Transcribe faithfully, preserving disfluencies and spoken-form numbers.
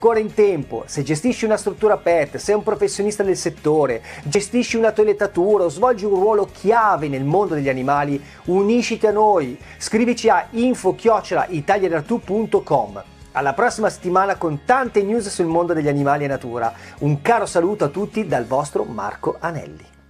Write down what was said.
Ancora in tempo, se gestisci una struttura pet, sei un professionista del settore, gestisci una toilettatura o svolgi un ruolo chiave nel mondo degli animali, unisciti a noi. Scrivici a info chiocciola italianertu punto com. Alla prossima settimana con tante news sul mondo degli animali e natura. Un caro saluto a tutti dal vostro Marco Anelli.